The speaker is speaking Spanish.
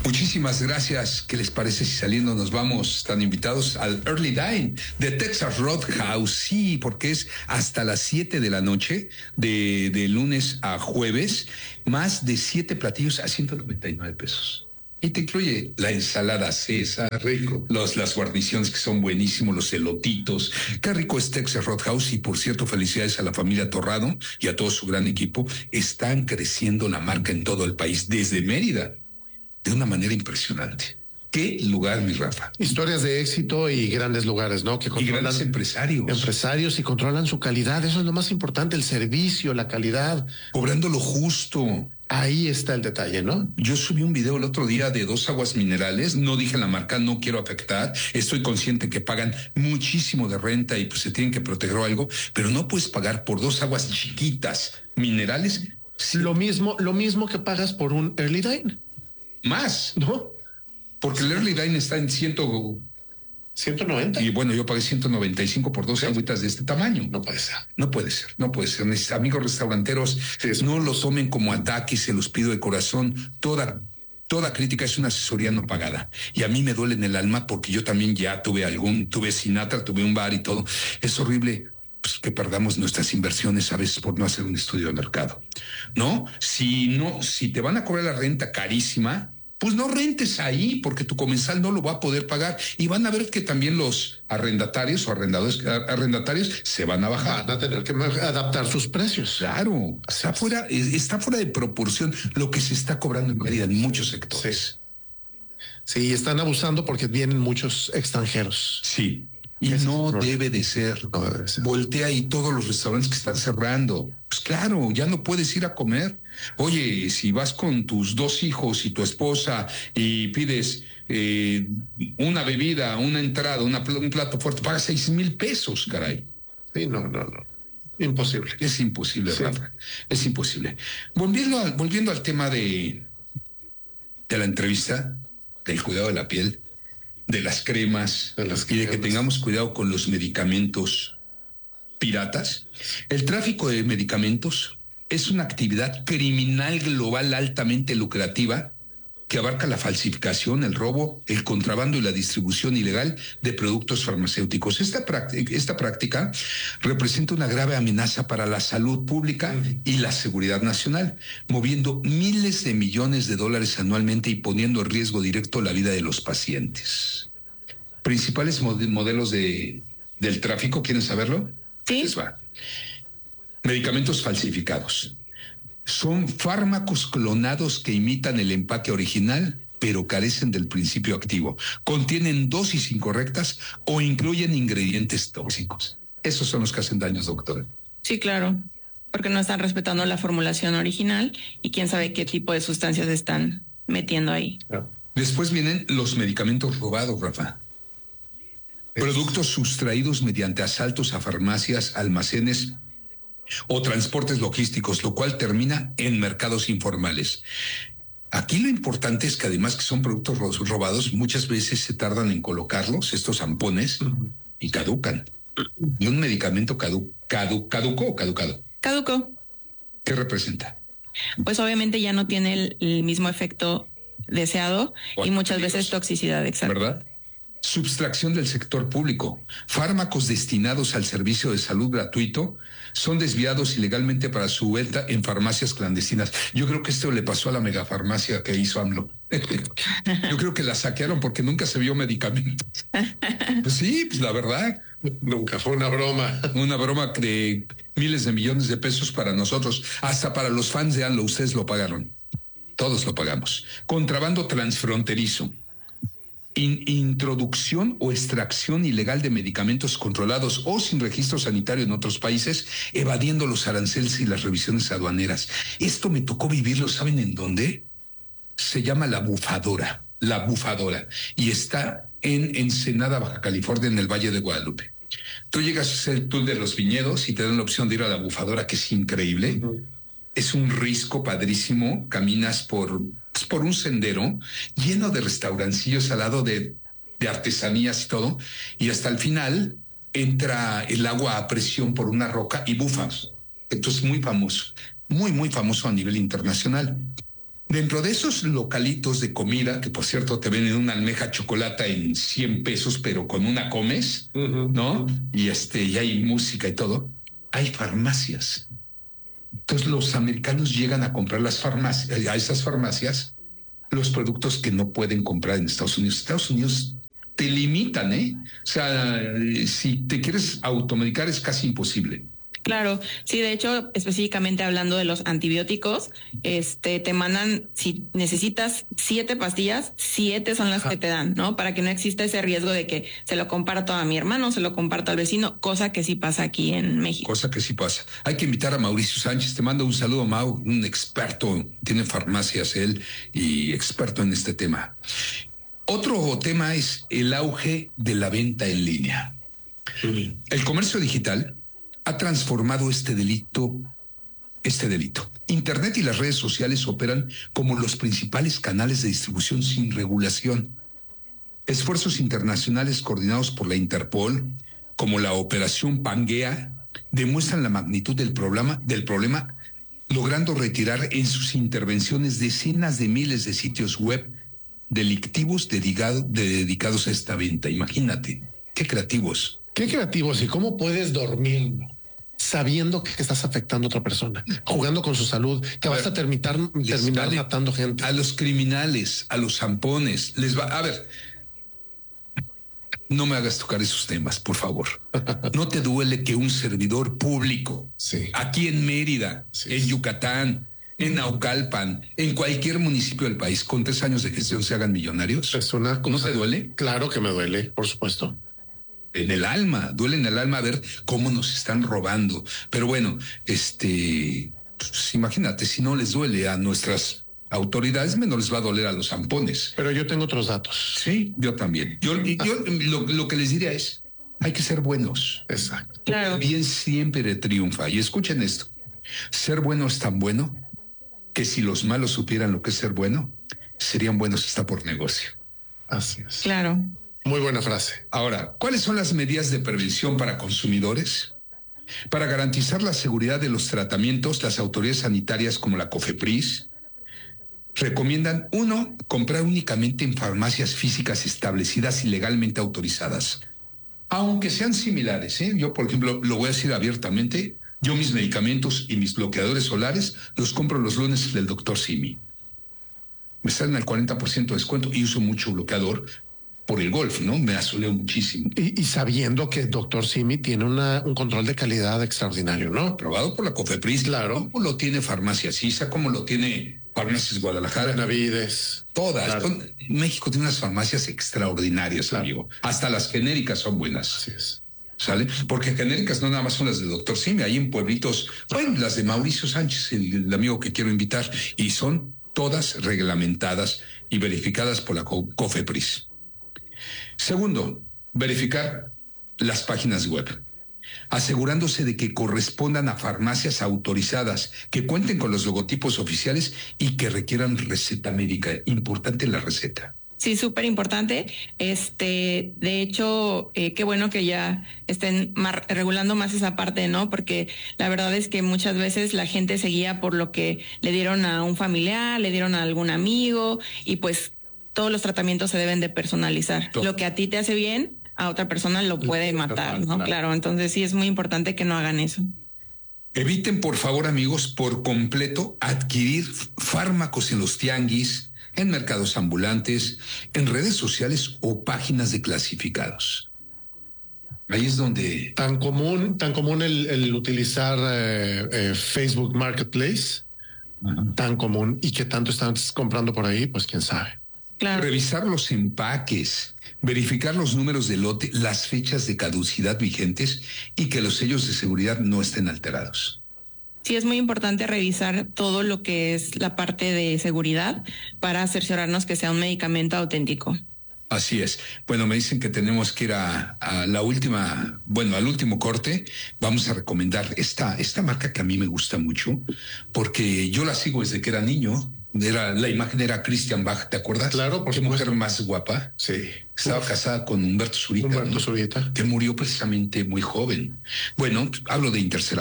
Muchísimas gracias. ¿Qué les parece si saliendo nos vamos? Están invitados al Early Dine de Texas Roadhouse. Sí, porque es hasta las 7 de la noche, de lunes a jueves, más de 7 platillos a 199 pesos. Y te incluye la ensalada César, rico, las guarniciones que son buenísimos, los elotitos. Qué rico es Texas Roadhouse. Y por cierto, felicidades a la familia Torrado y a todo su gran equipo. Están creciendo la marca en todo el país, desde Mérida, de una manera impresionante. ¿Qué lugar, mi Rafa? Historias de éxito y grandes lugares, ¿no? Que controlan, y grandes empresarios. Empresarios y controlan su calidad. Eso es lo más importante, el servicio, la calidad. Cobrando lo justo. Ahí está el detalle, ¿no? Yo subí un video el otro día de 2 aguas minerales. No dije la marca, no quiero afectar. Estoy consciente que pagan muchísimo de renta y pues se tienen que proteger o algo, pero no puedes pagar por 2 aguas chiquitas minerales. Sí. Lo mismo que pagas por un Early Dine. Más, ¿no? Porque el Early Dine está en 190. Y bueno, yo pagué 195 por 2 agüitas de este tamaño. No puede ser. No puede ser, no puede ser. Mis amigos restauranteros, no lo tomen como ataque, se los pido de corazón. Toda crítica es una asesoría no pagada. Y a mí me duele en el alma porque yo también ya tuve Sinatra, tuve un bar y todo. Es horrible pues, que perdamos nuestras inversiones a veces por no hacer un estudio de mercado. ¿No? Si te van a cobrar la renta carísima, pues no rentes ahí porque tu comensal no lo va a poder pagar y van a ver que también los arrendatarios o arrendatarios se van a bajar. Van a tener que adaptar sus precios. Claro, está fuera de proporción lo que se está cobrando en Mérida en muchos sectores. Sí, están abusando porque vienen muchos extranjeros. Sí. Y no debe de ser. Voltea y todos los restaurantes que están cerrando. Pues claro, ya no puedes ir a comer. Oye, si vas con tus 2 hijos y tu esposa y pides una bebida, una entrada, un plato fuerte, pagas 6,000 pesos, caray. Sí, no. Imposible. Es imposible, sí. Rafa. Es imposible. Volviendo al tema de la entrevista, del cuidado de la piel, de las cremas y de que tengamos cuidado con los medicamentos piratas. El tráfico de medicamentos es una actividad criminal global altamente lucrativa que abarca la falsificación, el robo, el contrabando y la distribución ilegal de productos farmacéuticos. Esta práctica representa una grave amenaza para la salud pública y la seguridad nacional, moviendo miles de millones de dólares anualmente y poniendo en riesgo directo la vida de los pacientes. Principales modelos del tráfico, ¿quieren saberlo? Sí. Les va. Medicamentos falsificados. Son fármacos clonados que imitan el empaque original, pero carecen del principio activo. Contienen dosis incorrectas o incluyen ingredientes tóxicos. Esos son los que hacen daños, doctora. Sí, claro, porque no están respetando la formulación original y quién sabe qué tipo de sustancias están metiendo ahí. Después vienen los medicamentos robados, Rafa. Productos sustraídos mediante asaltos a farmacias, almacenes o transportes logísticos, lo cual termina en mercados informales. Aquí lo importante es que además que son productos robados, muchas veces se tardan en colocarlos, estos zampones, y caducan. ¿Y un medicamento caducó o caducado? Caducó. ¿Qué representa? Pues obviamente ya no tiene el mismo efecto deseado y muchas veces toxicidad, exacto. ¿Verdad? Subtracción del sector público. Fármacos destinados al servicio de salud gratuito son desviados ilegalmente para su venta en farmacias clandestinas. Yo creo que esto le pasó a la megafarmacia que hizo AMLO. Yo creo que la saquearon porque nunca se vio medicamento. Pues sí, pues la verdad. Nunca fue una broma. Una broma de miles de millones de pesos para nosotros. Hasta para los fans de AMLO, ustedes lo pagaron. Todos lo pagamos. Contrabando transfronterizo. Introducción o extracción ilegal de medicamentos controlados o sin registro sanitario en otros países, evadiendo los aranceles y las revisiones aduaneras. Esto me tocó vivirlo, ¿saben en dónde? Se llama La Bufadora, y está en Ensenada, Baja California, en el Valle de Guadalupe. Tú llegas a hacer el tour de los viñedos y te dan la opción de ir a La Bufadora, que es increíble. Es un risco padrísimo, caminas por un sendero lleno de restaurancillos al lado de artesanías y todo, y hasta el final entra el agua a presión por una roca y bufas. Esto es muy famoso, muy famoso a nivel internacional. Dentro de esos localitos de comida, que por cierto te venden una almeja chocolata en 100 pesos, pero con una comes, ¿no? Y y hay música y todo, hay farmacias. Entonces los americanos llegan a comprar a esas farmacias los productos que no pueden comprar en Estados Unidos. Estados Unidos te limitan, ¿eh? O sea, si te quieres automedicar es casi imposible. Claro, sí, de hecho, específicamente hablando de los antibióticos, te mandan, si necesitas 7 pastillas, 7 son las que te dan, ¿no? Para que no exista ese riesgo de que se lo comparto a mi hermano, se lo comparto al vecino, cosa que sí pasa aquí en México. Cosa que sí pasa. Hay que invitar a Mauricio Sánchez. Te mando un saludo, Mau, un experto, tiene farmacias él y experto en este tema. Otro tema es el auge de la venta en línea. El comercio digital ha transformado este delito. Internet y las redes sociales operan como los principales canales de distribución sin regulación. Esfuerzos internacionales coordinados por la Interpol, como la Operación Pangea, demuestran la magnitud del problema, logrando retirar en sus intervenciones decenas de miles de sitios web delictivos dedicados a esta venta. Imagínate, qué creativos. Qué creativos. ¿Y cómo puedes dormir sabiendo que estás afectando a otra persona, jugando con su salud, que vas a terminar matando gente? A los criminales, a los zampones, les va... A ver, no me hagas tocar esos temas, por favor. ¿No te duele que un servidor público, aquí en Mérida, en Yucatán, en Naucalpan, en cualquier municipio del país, con 3 años de gestión se hagan millonarios? ¿No te duele? Claro que me duele, por supuesto. En el alma, duele en el alma ver cómo nos están robando. Pero bueno, pues imagínate, si no les duele a nuestras autoridades, menos les va a doler a los zampones. Pero yo tengo otros datos. Sí, yo también. Yo lo que les diría es, hay que ser buenos. Exacto. Claro. El bien siempre triunfa. Y escuchen esto, ser bueno es tan bueno que si los malos supieran lo que es ser bueno, serían buenos hasta por negocio. Así es. Claro. Muy buena frase. Ahora, ¿cuáles son las medidas de prevención para consumidores? Para garantizar la seguridad de los tratamientos, las autoridades sanitarias como la COFEPRIS recomiendan, 1, comprar únicamente en farmacias físicas establecidas y legalmente autorizadas, aunque sean similares, ¿eh? Yo, por ejemplo, lo voy a decir abiertamente, yo mis medicamentos y mis bloqueadores solares los compro los lunes del doctor Simi. Me salen al 40% de descuento y uso mucho bloqueador por el golf, ¿no? Me asoleo muchísimo. Y sabiendo que el doctor Simi tiene un control de calidad extraordinario, ¿no? Aprobado por la COFEPRIS. Claro. Como lo tiene Farmacia Sisa, como lo tiene Farmacias Guadalajara. Navides. Todas. Claro. México tiene unas farmacias extraordinarias, claro, amigo. Hasta las genéricas son buenas. Así es. ¿Sale? Porque genéricas no nada más son las de doctor Simi. Hay en pueblitos, bueno, las de Mauricio Sánchez, el amigo que quiero invitar, y son todas reglamentadas y verificadas por la COFEPRIS. Segundo, verificar las páginas web, asegurándose de que correspondan a farmacias autorizadas, que cuenten con los logotipos oficiales y que requieran receta médica. Importante la receta. Sí, súper importante. De hecho, qué bueno que ya estén regulando más esa parte, ¿no? Porque la verdad es que muchas veces la gente se guía por lo que le dieron a un familiar, le dieron a algún amigo, y pues todos los tratamientos se deben de personalizar. Todo. Lo que a ti te hace bien, a otra persona lo puede matar, ¿no? Claro, entonces sí es muy importante que no hagan eso. Eviten, por favor, amigos, por completo adquirir fármacos en los tianguis, en mercados ambulantes, en redes sociales o páginas de clasificados. Ahí es donde... Tan común el utilizar Facebook Marketplace, tan común, y que tanto están comprando por ahí, pues quién sabe. Claro. Revisar los empaques, verificar los números de lote, las fechas de caducidad vigentes y que los sellos de seguridad no estén alterados. Sí, es muy importante revisar todo lo que es la parte de seguridad para cerciorarnos que sea un medicamento auténtico. Así es. Bueno, me dicen que tenemos que ir a la última, bueno, al último corte. Vamos a recomendar esta marca que a mí me gusta mucho porque yo la sigo desde que era niño. La imagen era Christian Bach, ¿te acuerdas? Claro, por qué supuesto. Mujer más guapa. Sí. Estaba casada con Humberto Zurita. Humberto Zurita. Que murió precisamente muy joven. Bueno, hablo de Intercept.